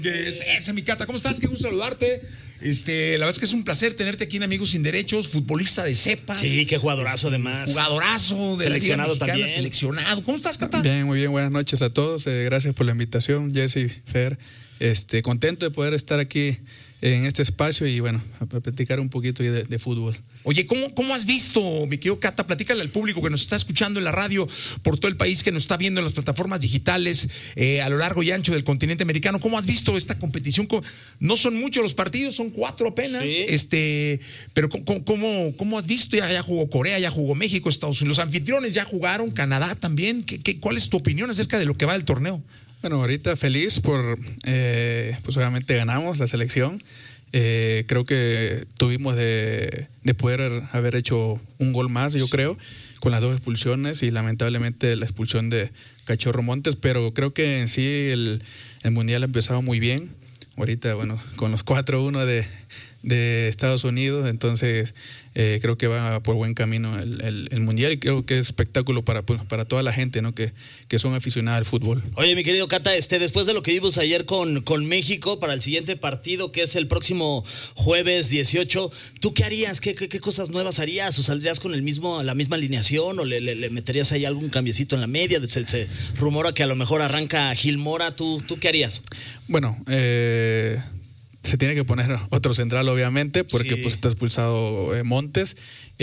Ese, mi Cata, ¿cómo estás? Qué gusto saludarte. La verdad es que es un placer tenerte aquí en Amigos Sin Derechos, futbolista de cepa. Sí, qué jugadorazo además. Jugadorazo de seleccionado la Liga Mexicana, también. Seleccionado. ¿Cómo estás, Cata? Bien, muy bien. Buenas noches a todos. Gracias por la invitación, Jesse, Fer. Contento de poder estar aquí en este espacio y bueno, a platicar un poquito de fútbol. Oye, ¿cómo has visto, mi querido Cata? Platícale al público que nos está escuchando en la radio por todo el país, que nos está viendo en las plataformas digitales a lo largo y ancho del continente americano. ¿Cómo has visto esta competición? No son muchos los partidos, son 4 apenas. Sí. Pero ¿cómo has visto? Ya jugó Corea, ya jugó México, Estados Unidos. Los anfitriones ya jugaron, Canadá también. ¿Cuál es tu opinión acerca de lo que va del torneo? Bueno, ahorita feliz por, pues obviamente ganamos la selección. Creo que tuvimos de poder haber hecho un gol más, yo creo, con las 2 expulsiones y lamentablemente la expulsión de Cachorro Montes, pero creo que en sí el Mundial ha empezado muy bien. Ahorita, bueno, con los 4-1 de Estados Unidos, entonces creo que va por buen camino el Mundial y creo que es espectáculo para toda la gente, ¿no? que son aficionadas al fútbol. Oye, mi querido Cata, después de lo que vimos ayer con México para el siguiente partido, que es el próximo jueves 18, ¿tú qué harías? ¿Qué cosas nuevas harías? ¿O saldrías con la misma alineación? ¿O le meterías ahí algún cambiecito en la media? Se rumora que a lo mejor arranca Gil Mora. ¿Tú qué harías? Bueno, se tiene que poner otro central, obviamente, porque sí, pues está expulsado Montes.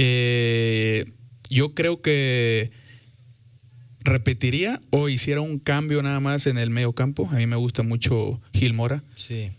Yo creo que repetiría o hiciera un cambio nada más en el medio campo. A mí me gusta mucho Gil Mora. Sí.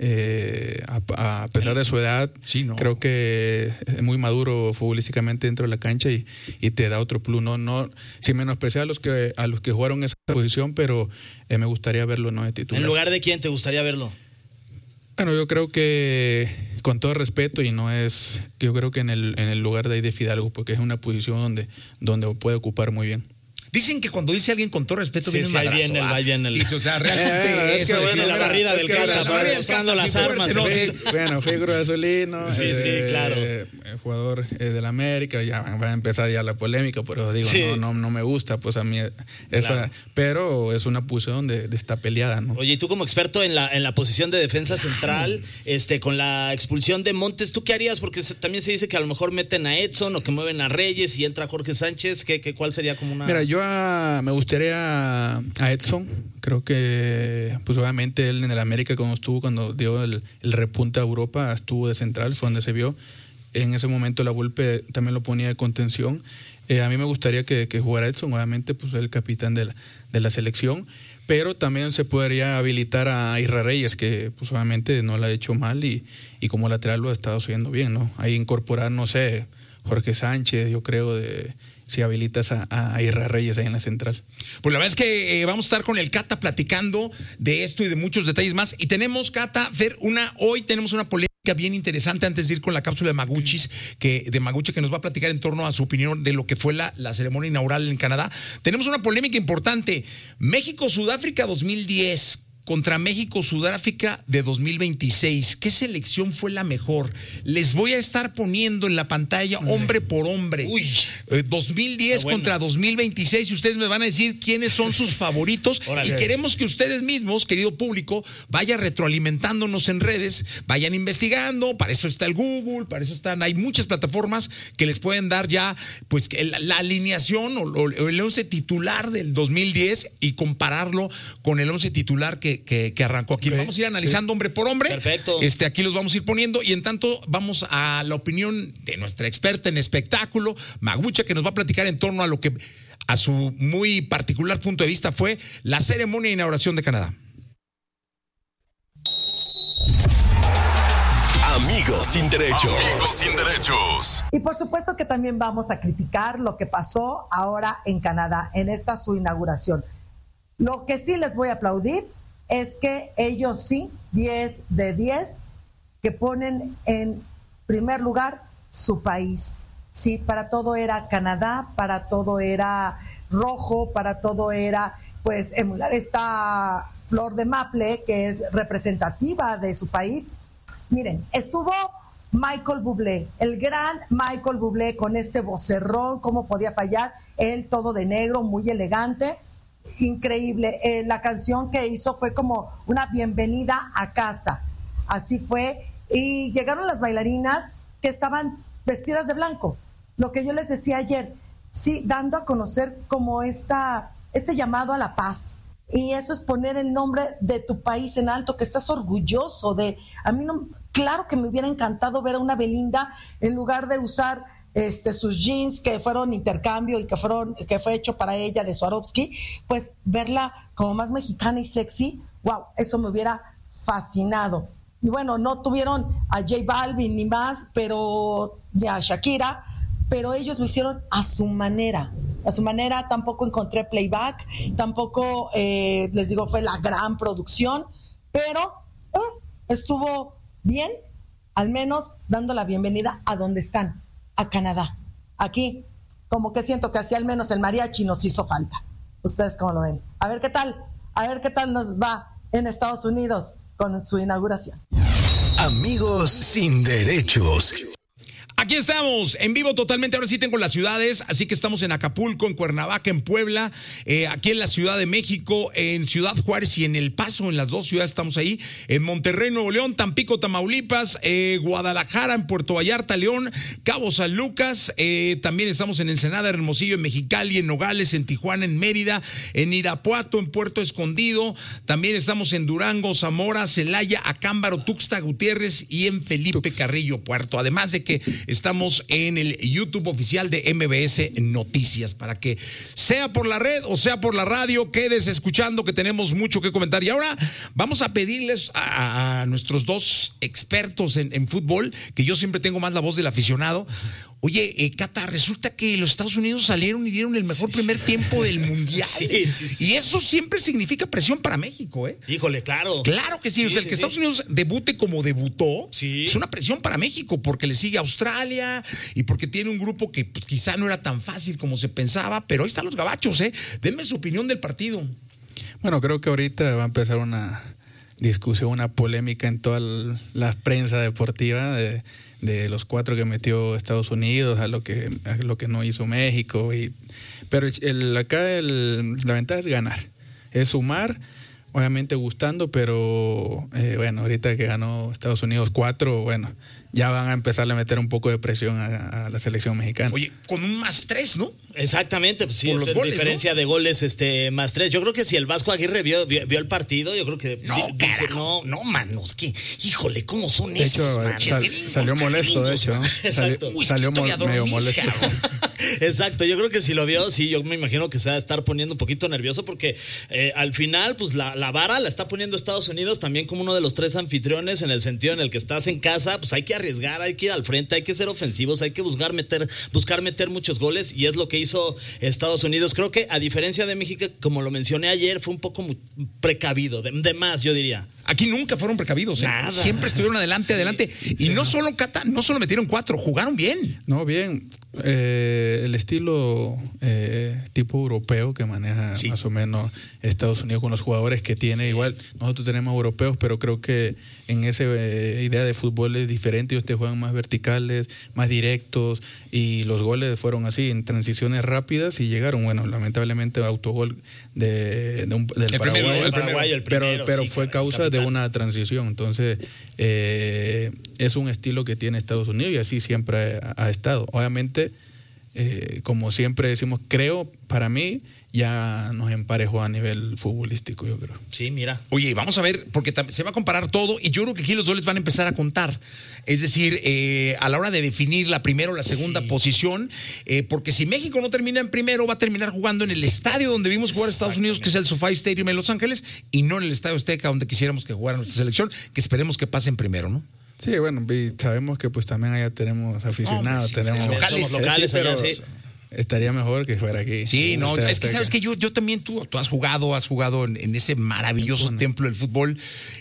A pesar de su edad, sí, no. Creo que es muy maduro futbolísticamente dentro de la cancha y te da otro plus. No, sin menospreciar a los que jugaron esa posición, pero me gustaría verlo no de titular. ¿En lugar de quién te gustaría verlo? Bueno, yo creo que con todo respeto yo creo que en el lugar de Fidalgo, porque es una posición donde puede ocupar muy bien. Dicen que cuando dice alguien con todo respeto viene un madrazo. Ahí viene el... Sí, o sea, realmente es que bueno, la barrida del Cata, mostrando las armas. Bueno, fui Cruz Azulino. Sí, claro. Jugador del América, ya va a empezar ya la polémica, pero digo, sí, no me gusta, pues a mí esa, claro. Pero es una posición donde está peleada, ¿no? Oye, y tú como experto en la posición de defensa central, con la expulsión de Montes, ¿tú qué harías? Porque también se dice que a lo mejor meten a Edson o que mueven a Reyes y entra Jorge Sánchez. ¿Cuál sería como una...? Mira, yo me gustaría a Edson. Creo que pues obviamente él en el América cuando dio el repunte a Europa, estuvo de central, fue donde se vio. En ese momento la Volpe también lo ponía de contención. A mí me gustaría que jugara Edson, obviamente pues el capitán de la selección, pero también se podría habilitar a Isra Reyes, que pues obviamente no la ha hecho mal y como lateral lo ha estado haciendo bien, ¿no? Ahí incorporar, no sé, Jorge Sánchez, yo creo, si habilitas a Isra Reyes ahí en la central. Pues la verdad es que vamos a estar con el Cata platicando de esto y de muchos detalles más. Y tenemos, Cata, Fer, hoy tenemos una polémica bien interesante antes de ir con la cápsula de Maguchi, que nos va a platicar en torno a su opinión de lo que fue la ceremonia inaugural en Canadá. Tenemos una polémica importante. México-Sudáfrica 2010 contra México-Sudáfrica de 2026. ¿Qué selección fue la mejor? Les voy a estar poniendo en la pantalla hombre por hombre. 2010 contra 2026 y ustedes me van a decir quiénes son sus favoritos. Órale. Y queremos que ustedes mismos, querido público, vayan retroalimentándonos en redes, vayan investigando. Para eso está el Google, hay muchas plataformas que les pueden dar ya pues la alineación o el 11 titular del 2010 y compararlo con el 11 titular que arrancó aquí. Okay. Vamos a ir analizando hombre por hombre. Perfecto. Aquí los vamos a ir poniendo y en tanto vamos a la opinión de nuestra experta en espectáculo, Magucha, que nos va a platicar en torno a lo que a su muy particular punto de vista fue la ceremonia de inauguración de Canadá. Amigos sin derechos. Amigos sin derechos. Y por supuesto que también vamos a criticar lo que pasó ahora en Canadá, en esta su inauguración. Lo que sí les voy a aplaudir es que ellos sí, 10 de 10, que ponen en primer lugar su país. Sí, para todo era Canadá, para todo era rojo, para todo era, pues, emular esta flor de maple que es representativa de su país. Miren, estuvo Michael Bublé, el gran Michael Bublé con este vocerrón, cómo podía fallar, él todo de negro, muy elegante. increíble. La canción que hizo fue como una bienvenida a casa. Así fue. Y llegaron las bailarinas que estaban vestidas de blanco. Lo que yo les decía ayer, sí, dando a conocer como este llamado a la paz. Y eso es poner el nombre de tu país en alto, que estás orgulloso de. A mí no, claro que me hubiera encantado ver a una Belinda en lugar de usar sus jeans que fueron intercambio y que fue hecho para ella de Swarovski, pues verla como más mexicana y sexy. Wow, eso me hubiera fascinado. Y bueno, no tuvieron a J Balvin ni más, ni a Shakira, pero ellos lo hicieron a su manera. A su manera. Tampoco encontré playback, tampoco, les digo, fue la gran producción, pero estuvo bien, al menos dando la bienvenida a donde están, a Canadá. Aquí, como que siento que así al menos el mariachi nos hizo falta. ¿Ustedes cómo lo ven? A ver qué tal nos va en Estados Unidos con su inauguración. Amigos sin derechos. Aquí estamos, en vivo totalmente. Ahora sí tengo las ciudades, así que estamos en Acapulco, en Cuernavaca, en Puebla, aquí en la Ciudad de México, en Ciudad Juárez y en El Paso, en las dos ciudades estamos ahí, en Monterrey, Nuevo León, Tampico, Tamaulipas, Guadalajara, en Puerto Vallarta, León, Cabo San Lucas, también estamos en Ensenada, Hermosillo, en Mexicali, en Nogales, en Tijuana, en Mérida, en Irapuato, en Puerto Escondido, también estamos en Durango, Zamora, Celaya, Acámbaro, Tuxtla Gutiérrez y en Felipe Carrillo Puerto, además de que estamos en el YouTube oficial de MBS Noticias, para que sea por la red o sea por la radio, quedes escuchando, que tenemos mucho que comentar. Y ahora vamos a pedirles a nuestros dos expertos en fútbol, que yo siempre tengo más la voz del aficionado. Oye, Cata, resulta que los Estados Unidos salieron y dieron el mejor primer tiempo del Mundial. Sí. Y eso siempre significa presión para México, ¿eh? Híjole, claro. Claro que sí. O sea, el que Estados Unidos debute como debutó, es una presión para México, porque le sigue Australia y porque tiene un grupo que pues, quizá no era tan fácil como se pensaba, pero ahí están los gabachos, ¿eh? Denme su opinión del partido. Bueno, creo que ahorita va a empezar una discusión, una polémica en toda la prensa deportiva de los 4 que metió Estados Unidos a lo que no hizo México, pero la ventaja es ganar, es sumar, obviamente gustando, pero bueno, ahorita que ganó Estados Unidos 4, bueno, ya van a empezar a meter un poco de presión a la selección mexicana. Oye, con un +3, ¿no? Exactamente, pues sí, por es goles, diferencia, ¿no?, de goles +3. Yo creo que si el Vasco Aguirre vio el partido, yo creo que no, manos, que híjole, ¿cómo son de esos, hecho, manos? salió molesto, de hecho, ¿no? Exacto. Salió medio molesto. Exacto, yo creo que si lo vio, sí, yo me imagino que se va a estar poniendo un poquito nervioso porque al final, pues la vara la está poniendo Estados Unidos también como uno de los 3 anfitriones, en el sentido en el que estás en casa, pues hay que arriesgar, hay que ir al frente, hay que ser ofensivos, hay que buscar meter muchos goles, y es lo que hizo Estados Unidos. Creo que a diferencia de México, como lo mencioné ayer, fue un poco precavido, de más, yo diría. Aquí nunca fueron precavidos, Nada. Siempre estuvieron adelante. Y no solo, Cata, no solo metieron 4, jugaron bien. No, bien. El estilo tipo europeo que maneja más o menos Estados Unidos con los jugadores que tiene. Igual nosotros tenemos europeos, pero creo que en esa idea de fútbol es diferente. Ellos te juegan más verticales, más directos, y los goles fueron así, en transiciones rápidas, y llegaron, bueno, lamentablemente autogol del Paraguay, pero fue causa de una transición. Entonces es un estilo que tiene Estados Unidos y así siempre ha estado. Obviamente, como siempre decimos, creo, para mí ya nos emparejó a nivel futbolístico, yo creo. Sí, mira. Oye, vamos a ver, porque se va a comparar todo, y yo creo que aquí los goles van a empezar a contar. Es decir, a la hora de definir la primera o la segunda posición, porque si México no termina en primero, va a terminar jugando en el estadio donde vimos jugar a Estados Unidos, que es el SoFi Stadium en Los Ángeles, y no en el Estadio Azteca, donde quisiéramos que jugara nuestra selección, que esperemos que pase en primero, ¿no? Sí, bueno, y sabemos que pues también allá tenemos aficionados, tenemos locales allá, sí. Estaría mejor que fuera aquí. Sí, no, es que sabes que yo también, tú has jugado en ese maravilloso templo del fútbol.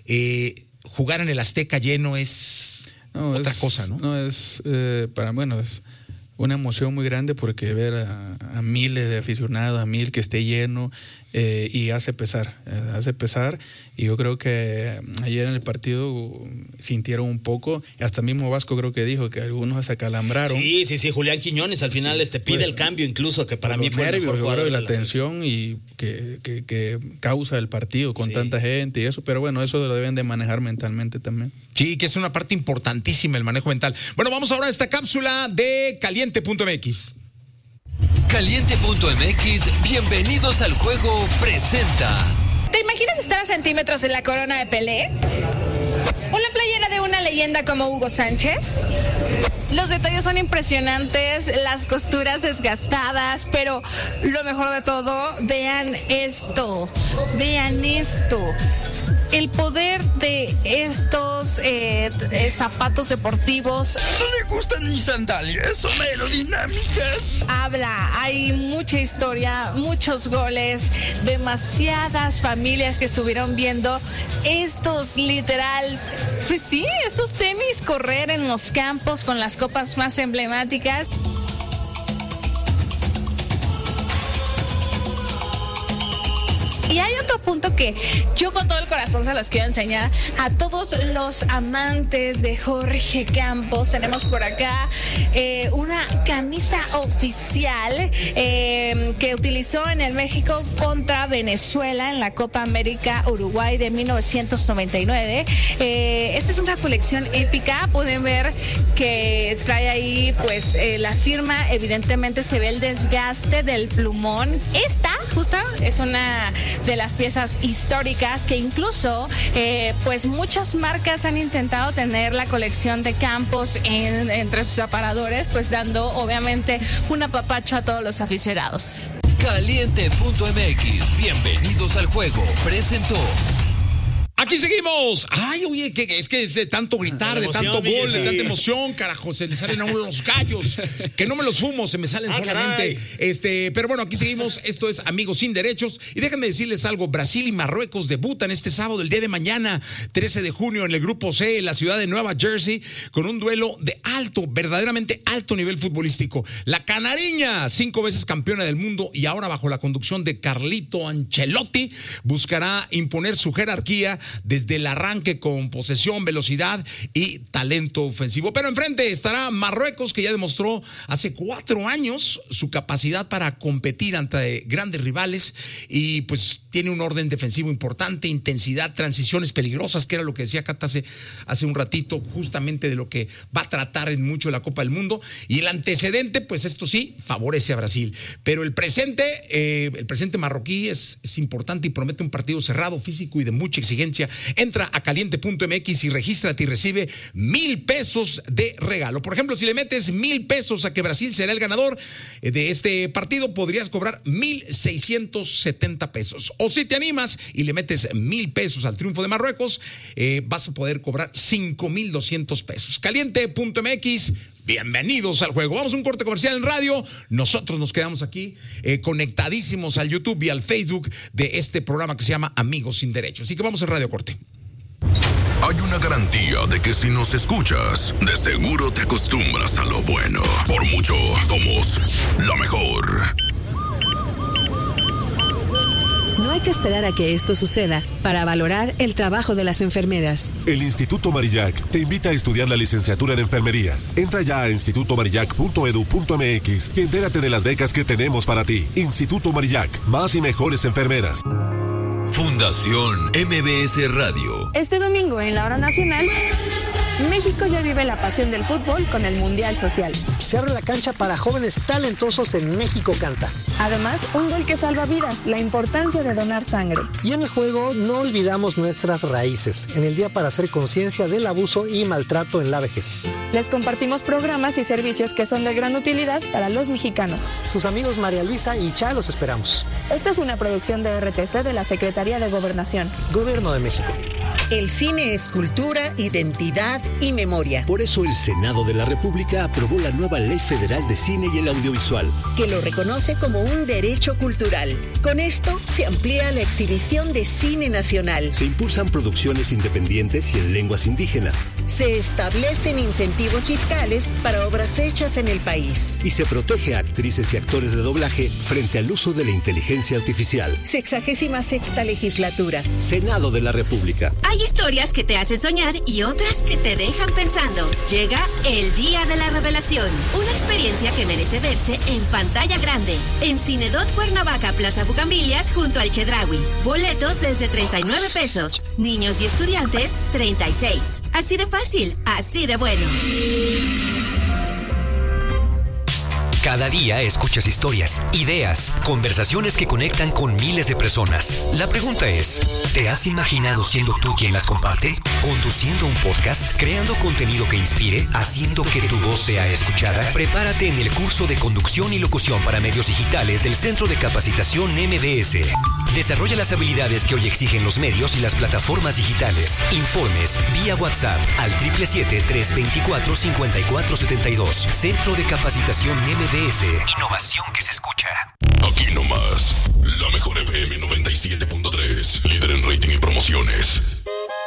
Jugar en el Azteca lleno es otra cosa, ¿no? No, es es una emoción muy grande, porque ver a miles de aficionados, a 1000 que esté lleno, y hace pesar, y yo creo que ayer en el partido sintieron un poco, hasta mismo Vasco creo que dijo que algunos se acalambraron. Sí, Julián Quiñones al final pide el cambio incluso, que para mí fue el mejor jugador y la tensión y que causa el partido con tanta gente y eso, pero bueno, eso lo deben de manejar mentalmente también. Sí, que es una parte importantísima el manejo mental. Bueno, vamos ahora a esta cápsula de Caliente.mx. Caliente.mx, bienvenidos al juego, presenta. ¿Te imaginas estar a centímetros de la corona de Pelé? ¿Una playera de una leyenda como Hugo Sánchez? Los detalles son impresionantes, las costuras desgastadas, pero lo mejor de todo, vean esto. El poder de estos zapatos deportivos. ¿No le gustan mis sandalias? Son aerodinámicas. Hay mucha historia, muchos goles, demasiadas familias que estuvieron viendo estos estos tenis correr en los campos con las copas más emblemáticas. Y hay otro punto que yo con todo el corazón se los quiero enseñar a todos los amantes de Jorge Campos. Tenemos por acá una camisa oficial que utilizó en el México contra Venezuela en la Copa América Uruguay de 1999. Esta es una colección épica. Pueden ver que trae ahí pues la firma. Evidentemente se ve el desgaste del plumón. Esta justo es una de las piezas históricas que incluso pues muchas marcas han intentado tener la colección de Campos entre sus aparadores, pues dando obviamente un apapacho a todos los aficionados. Caliente.mx, bienvenidos al juego, presentó. Aquí seguimos. Ay, oye, es que es de tanto gritar, de tanto gol, de tanta emoción, carajo, se le salen a uno los gallos. Que no me los fumo, se me salen solamente. Pero bueno, aquí seguimos. Esto es Amigos Sin Derechos. Y déjenme decirles algo. Brasil y Marruecos debutan este sábado, el día de mañana, 13 de junio, en el Grupo C, en la ciudad de Nueva Jersey, con un duelo de verdaderamente alto nivel futbolístico. La canariña, 5 veces campeona del mundo y ahora bajo la conducción de Carlito Ancelotti, buscará imponer su jerarquía desde el arranque con posesión, velocidad y talento ofensivo. Pero enfrente estará Marruecos, que ya demostró hace 4 años su capacidad para competir ante grandes rivales y pues tiene un orden defensivo importante, intensidad, transiciones peligrosas, que era lo que decía Cata hace un ratito, justamente de lo que va a tratar en mucho la Copa del Mundo. Y el antecedente, pues esto sí, favorece a Brasil. Pero el presente marroquí es importante y promete un partido cerrado, físico y de mucha exigencia. Entra a caliente.mx y regístrate y recibe 1,000 pesos de regalo. Por ejemplo, si le metes 1,000 pesos a que Brasil será el ganador de este partido, podrías cobrar 1,670 pesos. O si te animas y le metes 1,000 pesos al triunfo de Marruecos, vas a poder cobrar 5,200 pesos. Caliente.mx. Bienvenidos al juego. Vamos a un corte comercial en radio. Nosotros nos quedamos aquí conectadísimos al YouTube y al Facebook de este programa que se llama Amigos Sin Derechos. Así que vamos en radio corte. Hay una garantía de que si nos escuchas, de seguro te acostumbras a lo bueno. Por mucho, somos la mejor. No hay que esperar a que esto suceda para valorar el trabajo de las enfermeras. El Instituto Marillac te invita a estudiar la licenciatura en enfermería. Entra ya a institutomarillac.edu.mx y entérate de las becas que tenemos para ti. Instituto Marillac, más y mejores enfermeras. Fundación MBS Radio. Este domingo en la Hora Nacional, México ya vive la pasión del fútbol con el Mundial Social. Se abre la cancha para jóvenes talentosos en México Canta. Además, un gol que salva vidas, la importancia de donar sangre. Y en el juego no olvidamos nuestras raíces, en el Día para hacer conciencia del abuso y maltrato en la vejez. Les compartimos programas y servicios que son de gran utilidad para los mexicanos. Sus amigos María Luisa y Cha los esperamos. Esta es una producción de RTC de la Secretaría de Gobernación. Gobierno de México. El cine es cultura, identidad y memoria. Por eso el Senado de la República aprobó la nueva Ley Federal de Cine y el Audiovisual, que lo reconoce como un derecho cultural. Con esto se amplía la exhibición de cine nacional. Se impulsan producciones independientes y en lenguas indígenas. Se establecen incentivos fiscales para obras hechas en el país. Y se protege a actrices y actores de doblaje frente al uso de la inteligencia artificial. 66ª legislatura. Senado de la República. Hay historias que te hacen soñar y otras que te dejan pensando. Llega el Día de la Revelación. Una experiencia que merece verse en pantalla grande. En Cinedot Cuernavaca, Plaza Bugambilias, junto al Chedraui. Boletos desde 39 pesos. Niños y estudiantes, 36. Así de fácil, así de bueno. Cada día escuchas historias, ideas, conversaciones que conectan con miles de personas. La pregunta es, ¿te has imaginado siendo tú quien las comparte? Conduciendo un podcast, creando contenido que inspire, haciendo que tu voz sea escuchada. Prepárate en el curso de conducción y locución para medios digitales del Centro de Capacitación MBS. Desarrolla las habilidades que hoy exigen los medios y las plataformas digitales. Informes vía WhatsApp al 777-324-5472. Centro de Capacitación MBS. Innovación que se escucha. Aquí nomás, la mejor FM 97.3, líder en rating y promociones.